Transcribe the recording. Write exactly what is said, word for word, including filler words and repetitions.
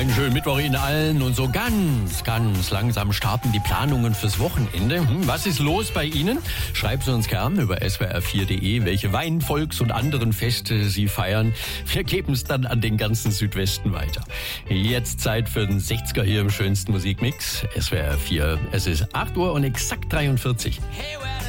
Einen schönen Mittwoch Ihnen allen und so ganz, ganz langsam starten die Planungen fürs Wochenende. Hm, was ist los bei Ihnen? Schreiben Sie uns gern über s w r vier punkt d e, welche Wein-, Volks- und anderen Feste Sie feiern. Wir geben es dann an den ganzen Südwesten weiter. Jetzt Zeit für den sechziger hier im schönsten Musikmix. S W R vier, es ist acht Uhr und exakt dreiundvierzig. Hey,